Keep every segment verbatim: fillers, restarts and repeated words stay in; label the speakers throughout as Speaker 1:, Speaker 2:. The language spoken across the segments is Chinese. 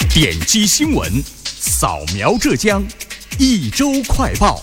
Speaker 1: 点击新闻，扫描浙江，一周快报。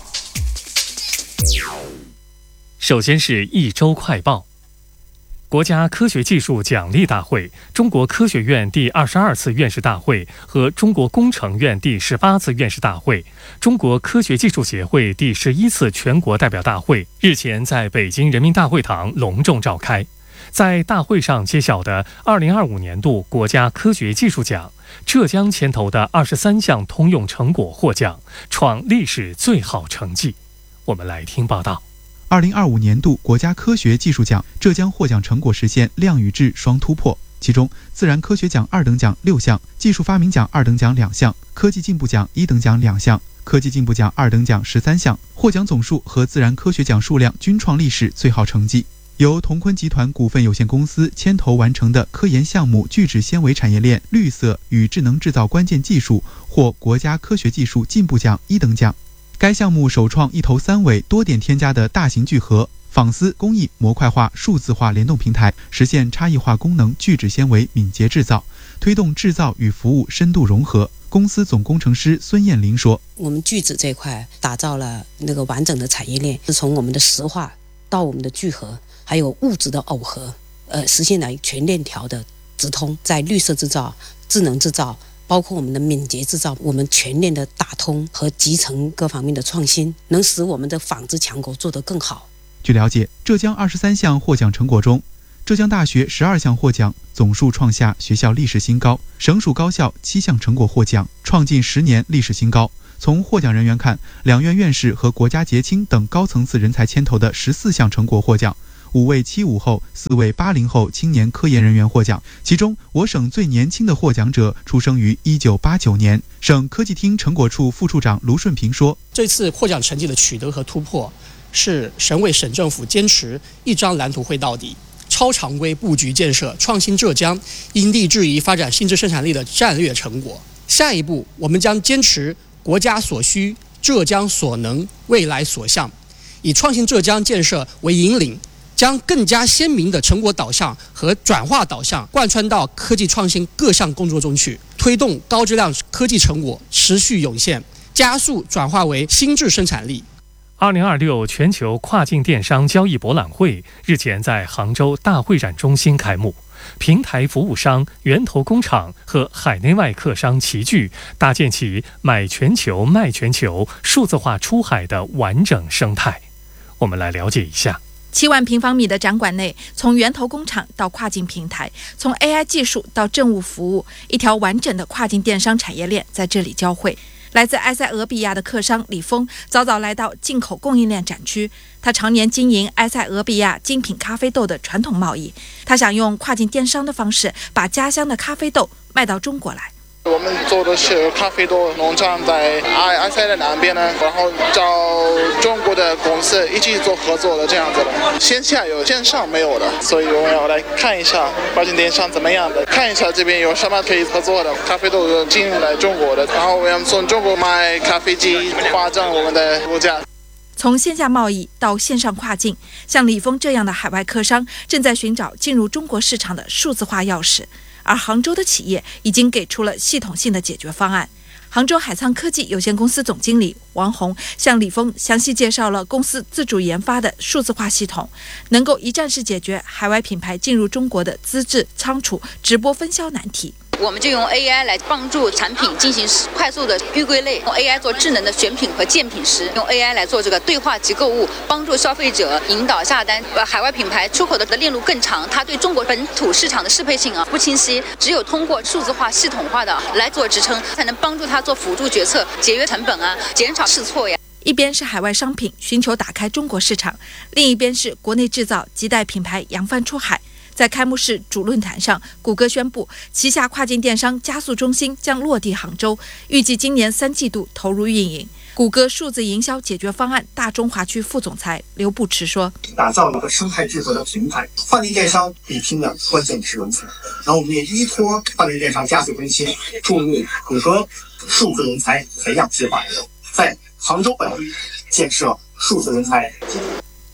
Speaker 2: 首先是一周快报。国家科学技术奖励大会、中国科学院第二十二次院士大会和中国工程院第十八次院士大会、中国科学技术协会第十一次全国代表大会日前在北京人民大会堂隆重召开。在大会上揭晓的二零二五年度国家科学技术奖，浙江牵头的二十三项通用成果获奖，创历史最好成绩。我们来听报道。
Speaker 3: 二零二五年度国家科学技术奖，浙江获奖成果实现量与质双突破。其中，自然科学奖二等奖六项，技术发明奖二等奖两项，科技进步奖一等奖两项，科技进步奖二等奖十三项，获奖总数和自然科学奖数量均创历史最好成绩。由同坤集团股份有限公司牵头完成的科研项目聚酯纤维产业链绿色与智能制造关键技术获国家科学技术进步奖一等奖。该项目首创一头三尾多点添加的大型聚合纺丝工艺模块化数字化联动平台，实现差异化功能聚酯纤维敏捷制造，推动制造与服务深度融合。公司总工程师孙艳玲说：“
Speaker 4: 我们聚酯这块打造了那个完整的产业链，是从我们的石化到我们的聚合，还有物质的耦合，呃，实现了全链条的直通，在绿色制造、智能制造。”包括我们的敏捷制造，我们全链的打通和集成各方面的创新，能使我们的纺织强国做得更好。
Speaker 3: 据了解，浙江二十三项获奖成果中，浙江大学十二项获奖，总数创下学校历史新高；省属高校七项成果获奖，创近十年历史新高。从获奖人员看，两院院士和国家杰青等高层次人才牵头的十四项成果获奖。五位七五后、四位八零后青年科研人员获奖，其中我省最年轻的获奖者出生于一九八九年。省科技厅成果处副处长卢顺平说：“
Speaker 5: 这次获奖成绩的取得和突破，是省委省政府坚持一张蓝图绘到底、超常规布局建设创新浙江、因地制宜发展新质生产力的战略成果。下一步，我们将坚持国家所需、浙江所能、未来所向，以创新浙江建设为引领。”将更加鲜明的成果导向和转化导向贯穿到科技创新各项工作中去，推动高质量科技成果持续涌现，加速转化为新质生产力。
Speaker 2: 二零二六全球跨境电商交易博览会日前在杭州大会展中心开幕，平台服务商、源头工厂和海内外客商齐聚，搭建起买全球、卖全球、数字化出海的完整生态。我们来了解一下。
Speaker 6: 七万平方米的展馆内，从源头工厂到跨境平台，从 A I 技术到政务服务，一条完整的跨境电商产业链在这里交汇。来自埃塞俄比亚的客商李峰早早来到进口供应链展区，他常年经营埃塞俄比亚精品咖啡豆的传统贸易，他想用跨境电商的方式把家乡的咖啡豆卖到中国来。
Speaker 7: 我们做的是咖啡豆农场在埃埃塞的南边呢，然后找中国的公司一起做合作的这样子的，线下有线上没有的，所以我们要来看一下跨境电商怎么样的，看一下这边有什么可以合作的咖啡豆进来中国的，然后我们从中国买咖啡机，发展我们的物价。
Speaker 6: 从线下贸易到线上跨境，像李峰这样的海外客商正在寻找进入中国市场的数字化钥匙。而杭州的企业已经给出了系统性的解决方案。杭州海沧科技有限公司总经理王红向李峰详细介绍了公司自主研发的数字化系统，能够一站式解决海外品牌进入中国的资质、仓储、直播分销难题。
Speaker 8: 我们就用 A I 来帮助产品进行快速的预归类，用 A I 做智能的选品和鉴品师，用 A I 来做这个对话即购物，帮助消费者引导下单。呃，海外品牌出口的链路更长，它对中国本土市场的适配性啊不清晰，只有通过数字化、系统化的来做支撑，才能帮助它做辅助决策，节约成本啊，减少试错呀。
Speaker 6: 一边是海外商品寻求打开中国市场，另一边是国内制造亟待品牌扬帆出海。在开幕式主论坛上，谷歌宣布旗下跨境电商加速中心将落地杭州，预计今年三季度投入运营。谷歌数字营销解决方案大中华区副总裁刘步驰说：“
Speaker 9: 打造一个生态聚合的平台，跨境电商比拼的关键是人才，然后我们也依托跨境电商加速更新，注入谷歌数字人才培养计划，在杭州本地建设数字人才。”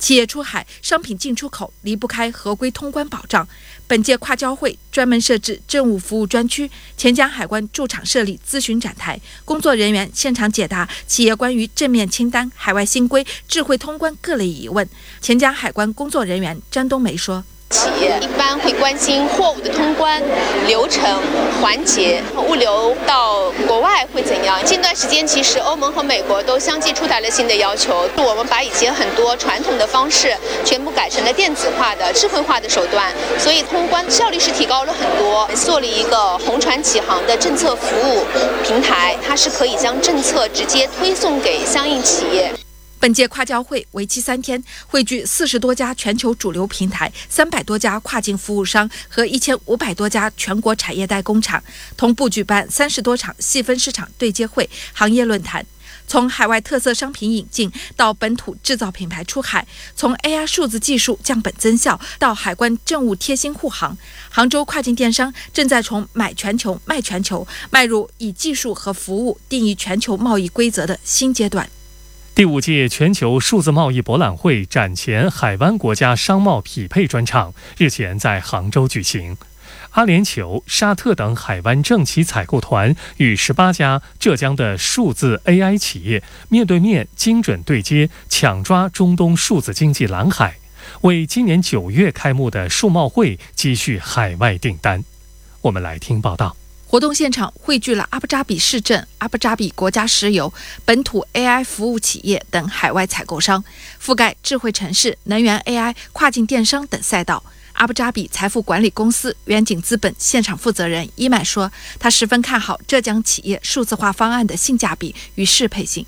Speaker 6: 企业出海，商品进出口离不开合规通关保障。本届跨交会专门设置政务服务专区，钱江海关驻场设立咨询展台，工作人员现场解答企业关于正面清单、海外新规、智慧通关各类疑问。钱江海关工作人员张冬梅说，
Speaker 10: 企业一般会关心货物的通关流程环节，物流到国外会怎样。近段时间其实欧盟和美国都相继出台了新的要求，我们把以前很多传统的方式全部改成了电子化的智慧化的手段，所以通关效率是提高了很多。做了一个红船启航的政策服务平台，它是可以将政策直接推送给相应企业。
Speaker 6: 本届跨交会为期三天，汇聚四十多家全球主流平台、三百多家跨境服务商和一千五百多家全国产业代工厂，同步举办三十多场细分市场对接会、行业论坛。从海外特色商品引进到本土制造品牌出海，从 A I 数字技术降本增效到海关政务贴心护航，杭州跨境电商正在从买全球、卖全球迈入以技术和服务定义全球贸易规则的新阶段。
Speaker 2: 第五届全球数字贸易博览会展前海湾国家商贸匹配专场日前在杭州举行。阿联酋、沙特等海湾政企采购团与十八家浙江的数字 A I 企业面对面精准对接，抢抓中东数字经济蓝海，为今年九月开幕的数贸会积蓄海外订单。我们来听报道。
Speaker 6: 活动现场汇聚了阿布扎比市政、阿布扎比国家石油、本土 A I 服务企业等海外采购商，覆盖智慧城市、能源 A I、跨境电商等赛道。阿布扎比财富管理公司远景资本现场负责人伊曼说，他十分看好浙江企业数字化方案的性价比与适配性。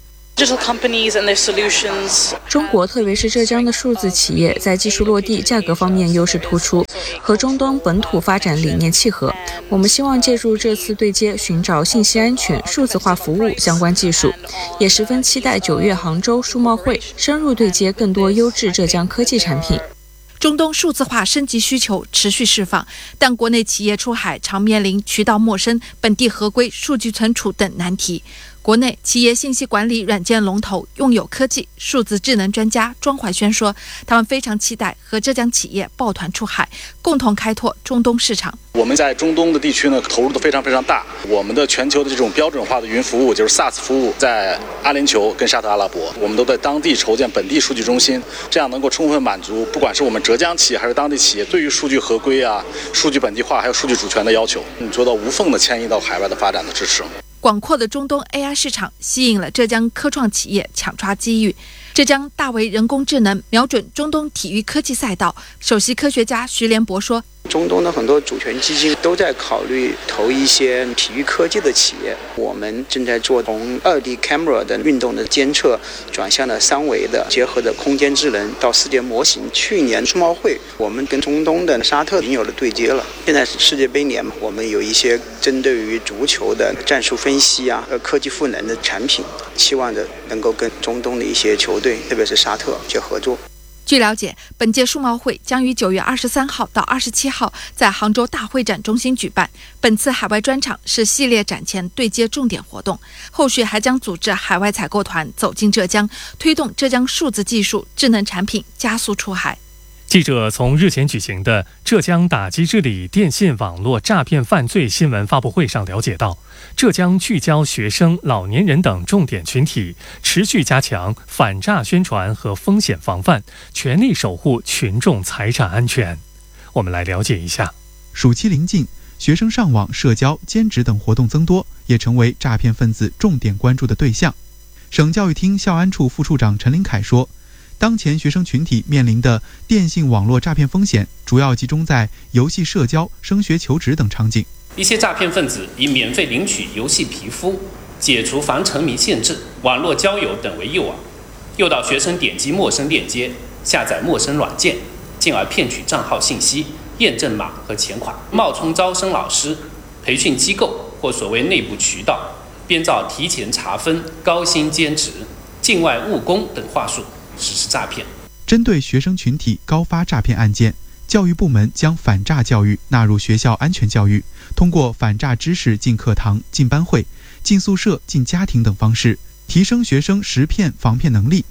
Speaker 11: 中国特别是浙江的数字企业在技术落地、价格方面优势突出，和中东本土发展理念契合。我们希望借助这次对接，寻找信息安全、数字化服务相关技术，也十分期待九月杭州数贸会深入对接更多优质浙江科技产品。
Speaker 6: 中东数字化升级需求持续释放，但国内企业出海常面临渠道陌生、本地合规、数据存储等难题。国内企业信息管理软件龙头用友科技数字智能专家庄怀轩说，他们非常期待和浙江企业抱团出海，共同开拓中东市场。
Speaker 12: 我们在中东的地区呢，投入的非常非常大。我们的全球的这种标准化的云服务，就是 SaaS 服务，在阿联酋跟沙特阿拉伯，我们都在当地筹建本地数据中心，这样能够充分满足不管是我们浙江企业还是当地企业对于数据合规啊、数据本地化还有数据主权的要求，你做到无缝的迁移到海外的发展的支持。
Speaker 6: 广阔的中东 A I 市场吸引了浙江科创企业抢抓机遇。浙江大为人工智能瞄准中东体育科技赛道，首席科学家徐连博说，
Speaker 13: 中东的很多主权基金都在考虑投一些体育科技的企业，我们正在做从二 D camera 的运动的监测转向了三维的结合的空间智能到世界模型。去年数贸会我们跟中东的沙特已经有了对接了，现在是世界杯年嘛，我们有一些针对于足球的战术分析啊和科技赋能的产品，期望着能够跟中东的一些球队特别是沙特去合作。
Speaker 6: 据了解，本届数贸会将于九月二十三号到二十七号在杭州大会展中心举办。本次海外专场是系列展前对接重点活动，后续还将组织海外采购团走进浙江，推动浙江数字技术、智能产品加速出海。
Speaker 2: 记者从日前举行的浙江打击治理电信网络诈骗犯罪新闻发布会上了解到，浙江聚焦学生、老年人等重点群体，持续加强反诈宣传和风险防范，全力守护群众财产安全。我们来了解一下。
Speaker 3: 暑期临近，学生上网、社交、兼职等活动增多，也成为诈骗分子重点关注的对象。省教育厅校安处副处长陈林凯说，当前学生群体面临的电信网络诈骗风险，主要集中在游戏社交、升学求职等场景。
Speaker 14: 一些诈骗分子以免费领取游戏皮肤、解除防沉迷限制、网络交友等为诱饵，诱导学生点击陌生链接、下载陌生软件，进而骗取账号信息、验证码和钱款，冒充招生老师、培训机构或所谓内部渠道，编造提前查分、高薪兼职、境外务工等话术实施诈骗。
Speaker 3: 针对学生群体高发诈骗案件，教育部门将反诈教育纳入学校安全教育，通过反诈知识进课堂、进班会、进宿舍、进家庭等方式，提升学生识骗防骗能力。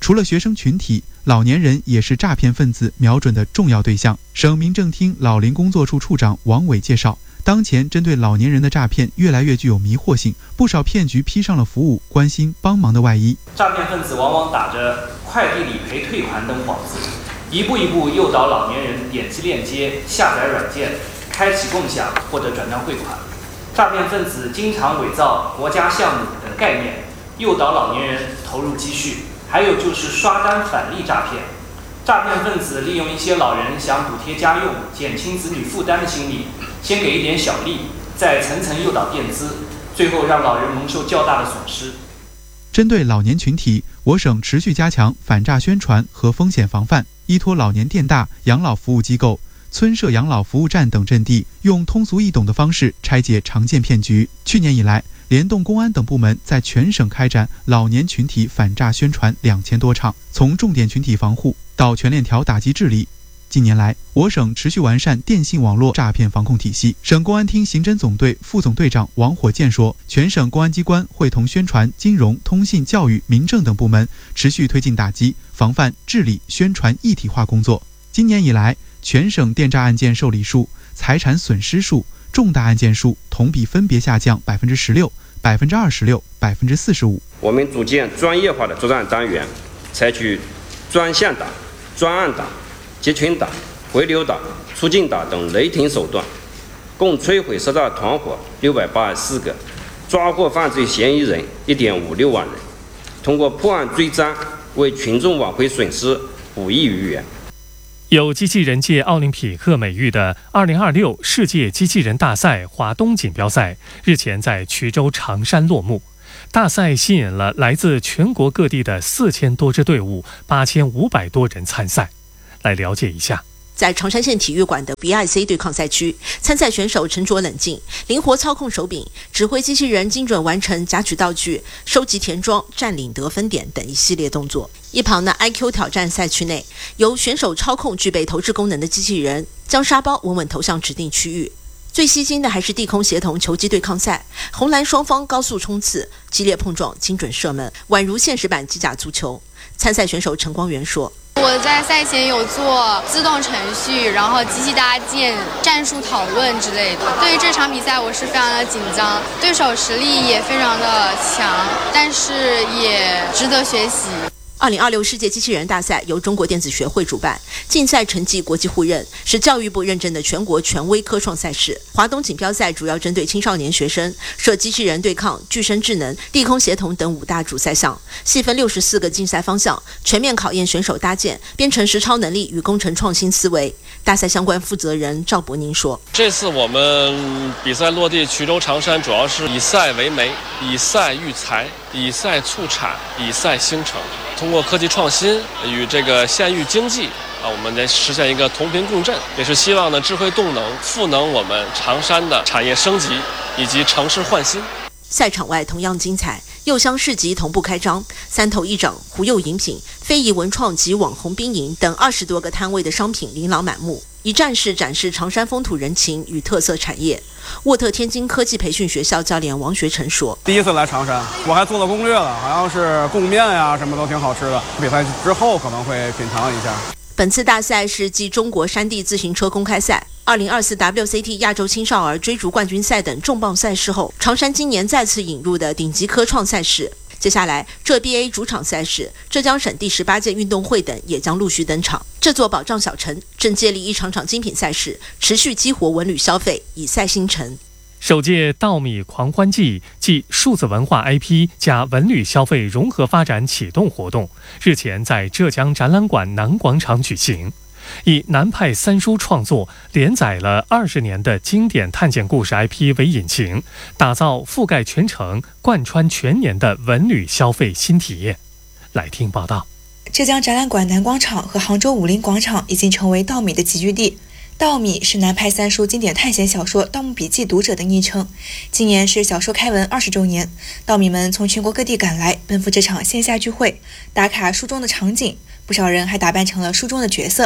Speaker 3: 除了学生群体，老年人也是诈骗分子瞄准的重要对象。省民政厅老龄工作处处长王伟介绍，当前针对老年人的诈骗越来越具有迷惑性，不少骗局披上了服务、关心、帮忙的外衣。
Speaker 15: 诈骗分子往往打着快递理赔退款等幌子，一步一步诱导老年人点击链接、下载软件、开启共享或者转账汇款。诈骗分子经常伪造国家项目等概念，诱导老年人投入积蓄。还有就是刷单返利诈骗，诈骗分子利用一些老人想补贴家用、减轻子女负担的心理，先给一点小利，再层层诱导垫资，最后让老人蒙受较大的损失。
Speaker 3: 针对老年群体，我省持续加强反诈宣传和风险防范，依托老年电大、养老服务机构、村社养老服务站等阵地，用通俗易懂的方式拆解常见骗局。去年以来，联动公安等部门在全省开展老年群体反诈宣传两千多场，从重点群体防护到全链条打击治理。近年来，我省持续完善电信网络诈骗防控体系。省公安厅刑侦总队副总队长王火箭说，全省公安机关会同宣传、金融、通信、教育、民政等部门持续推进打击、防范、治理、宣传一体化工作。今年以来，全省电诈案件受理数、财产损失数、重大案件数同比分别下降百分之十六、百分之二十六、百分之四十五。
Speaker 16: 我们组建专业化的作战单元，采取专项打、专案打、集群打、回流打、出境打等雷霆手段，共摧毁涉诈团伙六百八十四个，抓获犯罪嫌疑人一点五六万人，通过破案追赃，为群众挽回损失五亿余元。
Speaker 2: 有机器人界奥林匹克美誉的二零二六世界机器人大赛华东锦标赛日前在衢州长山落幕。大赛吸引了来自全国各地的四千多支队伍，八千五百多人参赛。来了解一下。
Speaker 17: 在长山县体育馆的 B I C 对抗赛区，参赛选手沉着冷静，灵活操控手柄，指挥机器人精准完成夹取道具、收集填装、占领得分点等一系列动作。一旁的 I Q 挑战赛区内，由选手操控具备投掷功能的机器人，将沙包稳稳投向指定区域。最吸睛的还是地空协同球击对抗赛，红蓝双方高速冲刺，激烈碰撞，精准射门，宛如现实版机甲足球。参赛选手陈光元说，
Speaker 18: 我在赛前有做自动程序，然后机器搭建、战术讨论之类的。对于这场比赛，我是非常的紧张，对手实力也非常的强，但是也值得学习。
Speaker 17: 二零二六世界机器人大赛由中国电子学会主办，竞赛成绩国际互认，是教育部认证的全国权威科创赛事。华东锦标赛主要针对青少年学生，设机器人对抗、具身智能、地空协同等五大主赛项，细分六十四个竞赛方向，全面考验选手搭建、编程实操能力与工程创新思维。大赛相关负责人赵伯宁说：“
Speaker 19: 这次我们比赛落地衢州长山，主要是以赛为媒，以赛育才，以赛促产，以赛兴城。通过科技创新与这个县域经济啊，我们来实现一个同频共振，也是希望呢智慧动能赋能我们长山的产业升级以及城市焕新。”
Speaker 17: 赛场外同样精彩，柚香市集同步开张，三头一掌、胡柚饮品、非遗文创及网红冰饮等二十多个摊位的商品琳琅满目，一站式展示长山风土人情与特色产业。沃特天津科技培训学校教练王学成说：“
Speaker 20: 第一次来长山，我还做了攻略了，好像是贡面呀，什么都挺好吃的。比赛之后可能会品尝一下。”
Speaker 17: 本次大赛是继中国山地自行车公开赛、二零二四 W C T 亚洲青少儿追逐冠军赛等重磅赛事后，长山今年再次引入的顶级科创赛事。接下来，浙 B A 主场赛事、浙江省第十八届运动会等也将陆续登场。这座保障小城正借力一场场精品赛事，持续激活文旅消费，以赛兴城。
Speaker 2: 首届稻米狂欢季暨数字文化 I P 加文旅消费融合发展启动活动日前在浙江展览馆南广场举行，以南派三叔创作连载了二十年的经典探险故事 I P 为引擎，打造覆盖全城、贯穿全年的文旅消费新体验。来听报道。
Speaker 21: 浙江展览馆南广场和杭州武林广场已经成为稻米的集聚地。稻米是南派三叔经典探险小说《盗墓笔记》读者的昵称。今年是小说开文二十周年，稻米们从全国各地赶来，奔赴这场线下聚会，打卡书中的场景，不少人还打扮成了书中的角色。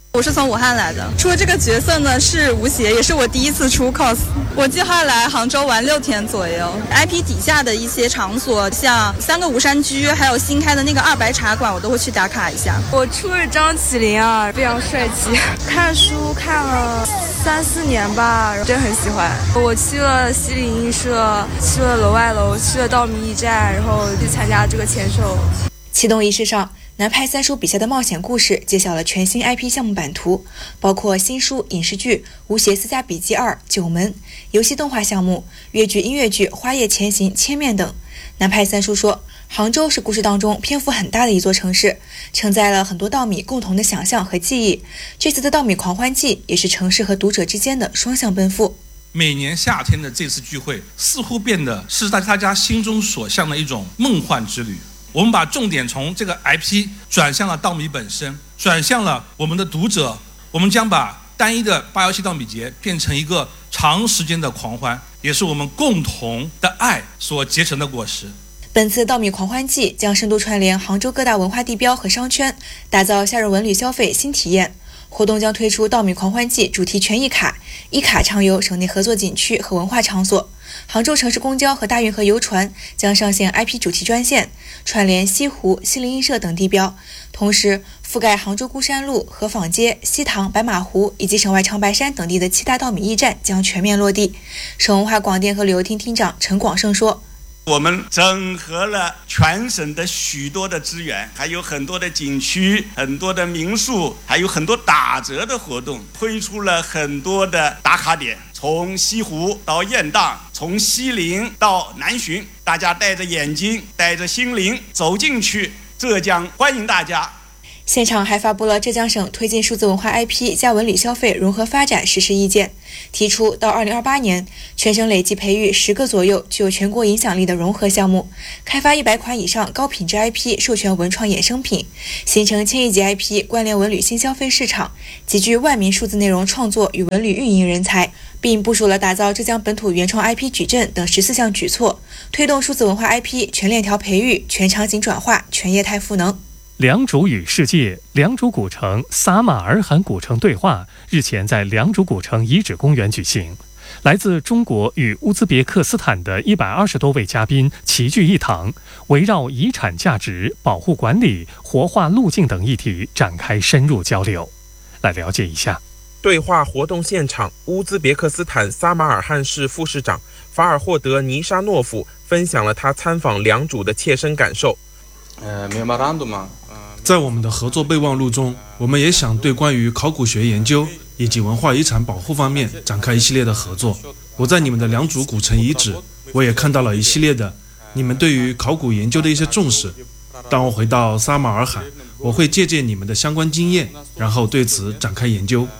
Speaker 1: 我是从武汉来的，出的这个角色呢是吴邪，也是我第一次出 cos。我计划来杭州玩六天左右 ，I P 底下的一些场所，像三个吴山居，还有新开的那个二白茶馆，我都会去打卡一下。
Speaker 22: 我出了张起灵啊，非常帅气。看书看了三四年吧，真的很喜欢。我去了西泠印社，去了楼外楼，去了稻米驿站，然后去参加这个签售。
Speaker 21: 启动仪式上，南派三叔笔下的冒险故事揭晓了全新 I P 项目版图，包括新书、影视剧《吴邪私家笔记二》、九门、游戏动画项目、粤剧、音乐剧《花叶前行》、千面等。南派三叔说，杭州是故事当中篇幅很大的一座城市，承载了很多稻米共同的想象和记忆。这次的稻米狂欢季也是城市和读者之间的双向奔赴。
Speaker 23: 每年夏天的这次聚会，似乎变得是大家心中所向的一种梦幻之旅。我们把重点从这个 I P 转向了稻米本身，转向了我们的读者。我们将把单一的八幺七稻米节变成一个长时间的狂欢，也是我们共同的爱所结成的果实。
Speaker 21: 本次稻米狂欢季将深度串联杭州各大文化地标和商圈，打造夏日文旅消费新体验。活动将推出稻米狂欢季主题全一卡，一卡畅游省内合作景区和文化场所。杭州城市公交和大运河游船将上线 I P 主题专线，串联西湖、西泠印社等地标，同时覆盖杭州孤山路、河坊街、西塘、白马湖以及省外长白山等地的七大稻米驿站将全面落地。省文化广电和旅游厅厅长陈广胜说，
Speaker 24: 我们整合了全省的许多的资源，还有很多的景区、很多的民宿，还有很多打折的活动，推出了很多的打卡点，从西湖到雁荡，从西泠到南浔，大家带着眼睛带着心灵走进去，浙江欢迎大家。
Speaker 21: 现场还发布了浙江省推进数字文化 I P 加文旅消费融合发展实施意见，提出到二零二八年，全省累计培育十个左右具有全国影响力的融合项目，开发一百款以上高品质 I P 授权文创衍生品，形成千亿级 I P 关联文旅新消费市场，集聚万名数字内容创作与文旅运营人才，并部署了打造浙江本土原创 I P 矩阵等十四项举措，推动数字文化 I P 全链条培育、全场景转化、全业态赋能。
Speaker 2: 良渚与世界良渚古城撒马尔罕古城对话日前在良渚古城遗址公园举行，来自中国与乌兹别克斯坦的一百二十多位嘉宾齐聚一堂，围绕遗产价值、保护管理、活化路径等议题展开深入交流。来了解一下。
Speaker 25: 对话活动现场，乌兹别克斯坦撒马尔罕市副市长法尔霍德尼沙诺夫分享了他参访良渚的切身感受。
Speaker 26: 呃，在我们的合作备忘录中，我们也想对关于考古学研究以及文化遗产保护方面展开一系列的合作。我在你们的良渚古城遗址，我也看到了一系列的你们对于考古研究的一些重视。当我回到撒马尔罕，我会借鉴你们的相关经验，然后对此展开研究。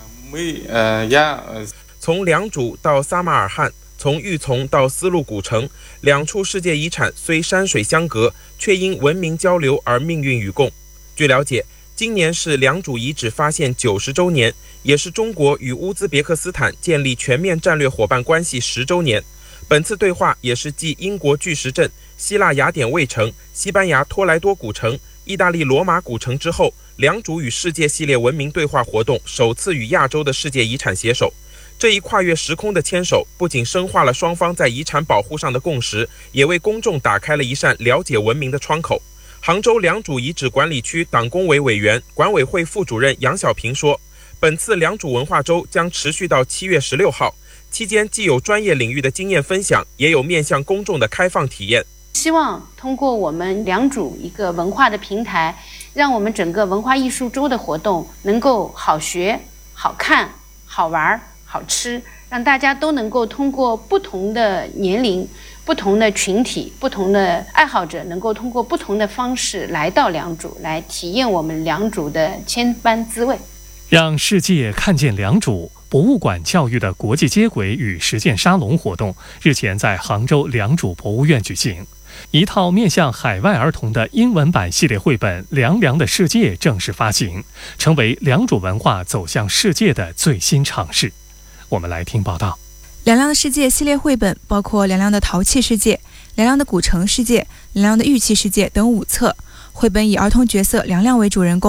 Speaker 25: 从良渚到撒马尔罕，从玉琮到丝路古城，两处世界遗产虽山水相隔，却因文明交流而命运与共。据了解，今年是良渚遗址发现九十周年，也是中国与乌兹别克斯坦建立全面战略伙伴关系十周年。本次对话也是继英国巨石阵、希腊雅典卫城、西班牙托莱多古城、意大利罗马古城之后，良渚与世界系列文明对话活动首次与亚洲的世界遗产携手。这一跨越时空的牵手，不仅深化了双方在遗产保护上的共识，也为公众打开了一扇了解文明的窗口。杭州良渚遗址管理区党工委委员、管委会副主任杨小平说，本次良渚文化周将持续到七月十六号，期间既有专业领域的经验分享，也有面向公众的开放体验。
Speaker 27: 希望通过我们良渚一个文化的平台，让我们整个文化艺术周的活动能够好学、好看、好玩、好吃，让大家都能够通过不同的年龄、不同的群体、不同的爱好者，能够通过不同的方式来到良渚，来体验我们良渚的千般滋味。
Speaker 2: 让世界看见良渚，博物馆教育的国际接轨与实践沙龙活动日前在杭州良渚博物院举行。一套面向海外儿童的英文版系列绘本《凉凉的世界》正式发行，成为良渚文化走向世界的最新尝试。我们来听报道。
Speaker 21: 凉凉的世界系列绘本包括凉凉的陶器世界、凉凉的古城世界、凉凉的玉器世界等五册。绘本以儿童角色凉凉为主人公，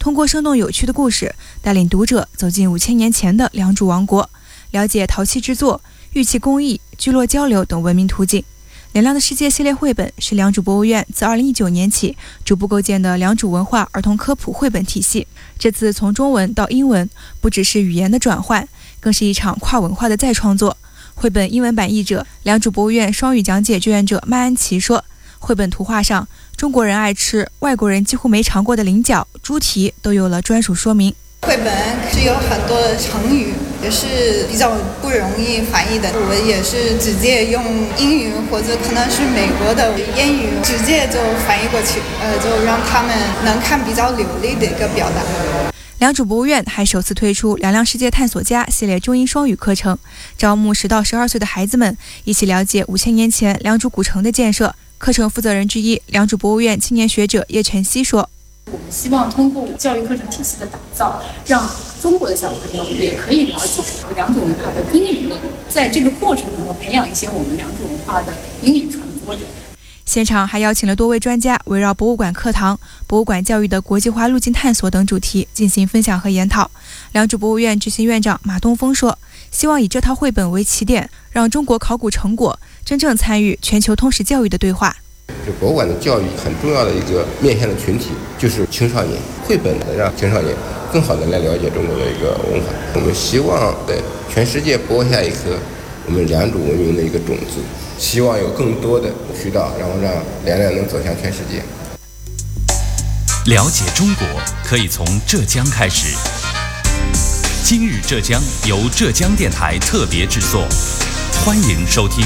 Speaker 21: 通过生动有趣的故事，带领读者走进五千年前的良渚王国，了解陶器制作、玉器工艺、聚落交流等文明途径。梁亮的世界系列绘本是良渚博物院自二零一九年起逐步构建的良渚文化儿童科普绘本体系。这次从中文到英文，不只是语言的转换，更是一场跨文化的再创作。绘本英文版译者、良渚博物院双语讲解志愿者麦安琪说，绘本图画上，中国人爱吃，外国人几乎没尝过的菱角、猪蹄都有了专属说明。
Speaker 4: 绘本是有很多的成语，也是比较不容易翻译的。我也是直接用英语或者可能是美国的英语直接就翻译过去，呃，就让他们能看比较流利的一个表达。
Speaker 21: 良渚博物院还首次推出“梁亮世界探索家”系列中英双语课程，招募十到十二岁的孩子们一起了解五千年前良渚古城的建设。课程负责人之一、良渚博物院青年学者叶晨曦说，
Speaker 5: 我们希望通过教育课程体系的打造，让中国的小朋友也可以了解良渚文化的英语力，在这个过程中培养一些我们良渚文化的英语传播者。
Speaker 21: 现场还邀请了多位专家，围绕博物馆课堂、博物馆教育的国际化路径探索等主题进行分享和研讨。良渚博物院执行院长马东峰说，希望以这套绘本为起点，让中国考古成果真正参与全球通识教育的对话。
Speaker 7: 这博物馆的教育很重要的一个面向的群体就是青少年，绘本能让青少年更好的来了解中国的一个文化。我们希望在全世界播下一颗我们良渚文明的一个种子，希望有更多的渠道，然后让梁亮能走向全世界。
Speaker 8: 了解中国可以从浙江开始。今日浙江由浙江电台特别制作，欢迎收听。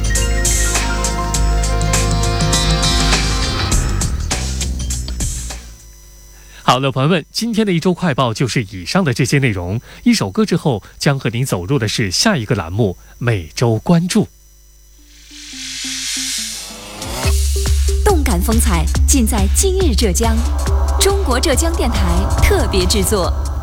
Speaker 2: 好了，朋友们，今天的一周快报就是以上的这些内容。一首歌之后，将和您走入的是下一个栏目——每周关注。
Speaker 9: 动感风采尽在今日浙江，中国浙江电台特别制作。